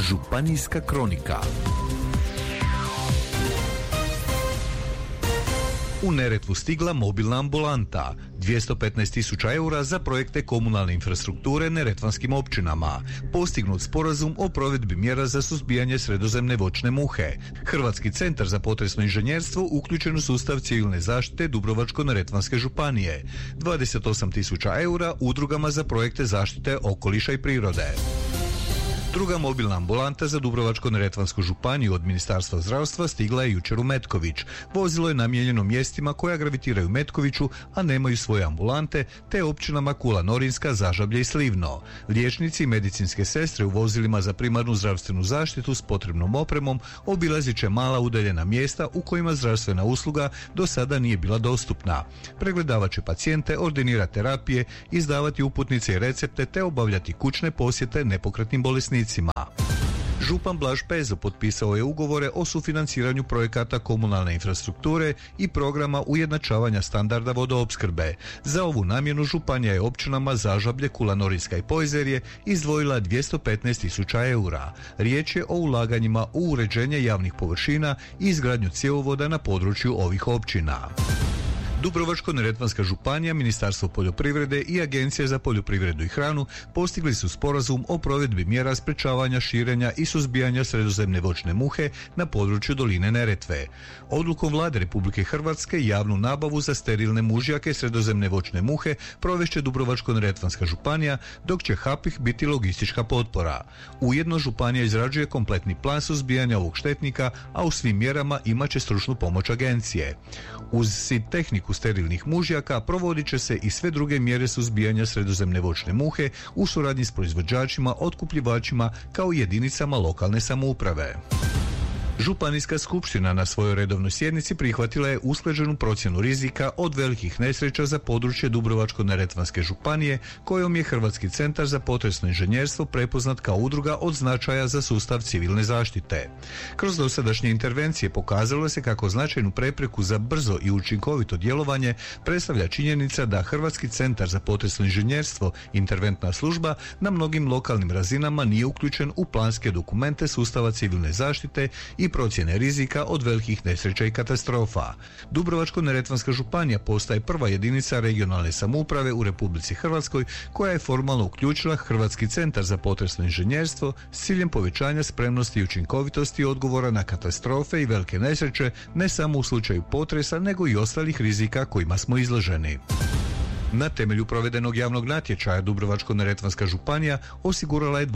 Županijska kronika. U Neretvu stigla mobilna ambulanta, 215.000 eura za projekte komunalne infrastrukture neretvanskim općinama, postignut sporazum o provedbi mjera za suzbijanje sredozemne voćne muhe, Hrvatski centar za potresno inženjerstvo uključen u sustav civilne zaštite Dubrovačko-neretvanske županije, 28.000 eura udrugama za projekte zaštite okoliša i prirode. Druga mobilna ambulanta za Dubrovačko-neretvansku županiju od Ministarstva zdravstva stigla je jučer u Metković. Vozilo je namijenjeno mjestima koja gravitiraju Metkoviću, a nemaju svoje ambulante, te općinama Kula Norinska, Zažablje i Slivno. Liječnici i medicinske sestre u vozilima za primarnu zdravstvenu zaštitu s potrebnom opremom obilazit će mala udaljena mjesta u kojima zdravstvena usluga do sada nije bila dostupna. Pregledavat će pacijente, ordinirati terapije, izdavati uputnice i recepte te obavljati kućne posjete nepokretnim bolesnicima. Župan Blaž Pezo potpisao je ugovore o sufinanciranju projekata komunalne infrastrukture i programa ujednačavanja standarda vodoopskrbe. Za ovu namjenu županija je općinama Zažablje, Kula Norinska i Pojzerje izdvojila 215.000 eura. Riječ je o ulaganjima u uređenje javnih površina i izgradnju cjevovoda na području ovih općina. Dubrovačko-neretvanska županija, Ministarstvo poljoprivrede i Agencija za poljoprivredu i hranu postigli su sporazum o provedbi mjera sprečavanja, širenja i suzbijanja sredozemne voćne muhe na području doline Neretve. Odlukom Vlade Republike Hrvatske javnu nabavu za sterilne mužjake sredozemne voćne muhe provešće Dubrovačko-neretvanska županija, dok će HAPIH biti logistička potpora. Ujedno županija izrađuje kompletni plan suzbijanja ovog štetnika, a u svim mjerama imat će stručnu pomoć agencije. Uz SID tehniku sterilnih mužjaka provodit će se i sve druge mjere suzbijanja sredozemne voćne muhe u suradnji s proizvođačima, otkupljivačima kao i jedinicama lokalne samouprave. Županijska skupština na svojoj redovnoj sjednici prihvatila je usklađenu procjenu rizika od velikih nesreća za područje Dubrovačko-neretvanske županije, kojom je Hrvatski centar za potresno inženjerstvo prepoznat kao udruga od značaja za sustav civilne zaštite. Kroz dosadašnje intervencije pokazalo se kako značajnu prepreku za brzo i učinkovito djelovanje predstavlja činjenica da Hrvatski centar za potresno inženjerstvo, interventna služba, na mnogim lokalnim razinama nije uključen u planske dokumente sustava civilne zaštite i procjene rizika od velikih nesreća i katastrofa. Dubrovačko-neretvanska županija postaje prva jedinica regionalne samouprave u Republici Hrvatskoj koja je formalno uključila Hrvatski centar za potresno inženjerstvo s ciljem povećanja spremnosti i učinkovitosti odgovora na katastrofe i velike nesreće, ne samo u slučaju potresa, nego i ostalih rizika kojima smo izloženi. Na temelju provedenog javnog natječaja Dubrovačko-neretvanska županija osigurala je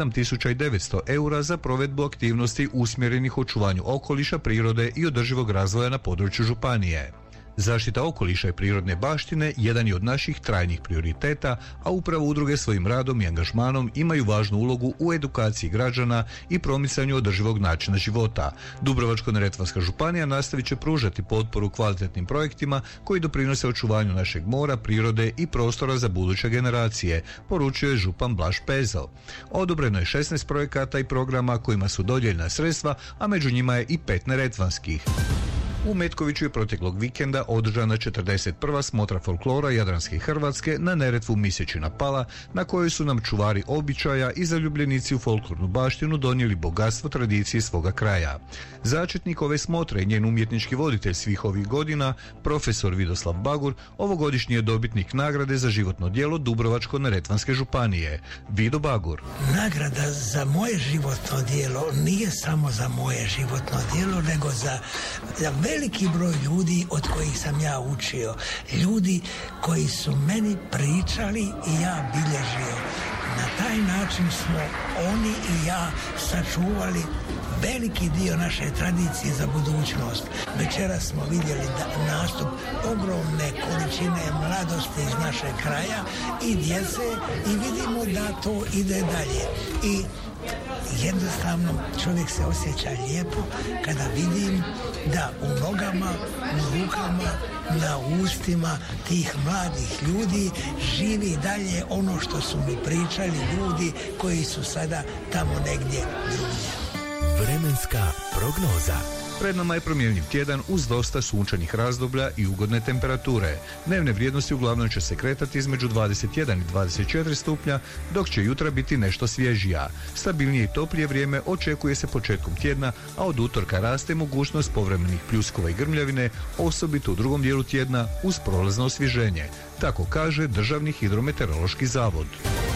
27.900 eura za provedbu aktivnosti usmjerenih očuvanju okoliša, prirode i održivog razvoja na području županije. Zaštita okoliša i prirodne baštine jedan je od naših trajnih prioriteta, a upravo udruge svojim radom i angažmanom imaju važnu ulogu u edukaciji građana i promicanju održivog načina života. Dubrovačko-neretvanska županija nastavit će pružati potporu kvalitetnim projektima koji doprinose očuvanju našeg mora, prirode i prostora za buduće generacije, poručio je župan Blaž Pezo. Odobreno je 16 projekata i programa kojima su dodijeljena sredstva, a među njima je i 5 neretvanskih. U Metkoviću je proteklog vikenda održana 41. smotra folklora Jadranske Hrvatske na Neretvu Misečina Pala, na kojoj su nam čuvari običaja i zaljubljenici u folklornu baštinu donijeli bogatstvo tradicije svoga kraja. Začetnik ove smotre i njen umjetnički voditelj svih ovih godina, profesor Vidoslav Bagur, ovogodišnji je dobitnik nagrade za životno djelo Dubrovačko-neretvanske županije. Vido Bagur. Nagrada za moje životno djelo nije samo za moje životno djelo, nego za veliki broj ljudi od kojih sam ja učio. Ljudi koji su meni pričali i ja bilježio. Na taj način smo oni i ja sačuvali veliki dio naše tradicije za budućnost. Večeras smo vidjeli nastup ogromne količine mladosti iz našeg kraja i djece i vidimo da to ide dalje. I jednostavno čovjek se osjeća lijepo kada vidim da u nogama, u rukama, na ustima tih mladih ljudi živi dalje ono što su mi pričali ljudi koji su sada tamo negdje drugdje. Vremenska prognoza. Pred nama je promjenjiv tjedan uz dosta sunčanih razdoblja i ugodne temperature. Dnevne vrijednosti uglavnom će se kretati između 21 i 24 stupnja, dok će jutra biti nešto svježija. Stabilnije i toplije vrijeme očekuje se početkom tjedna, a od utorka raste mogućnost povremenih pljuskova i grmljavine, osobito u drugom dijelu tjedna uz prolazno osvježenje. Tako kaže Državni hidrometeorološki zavod.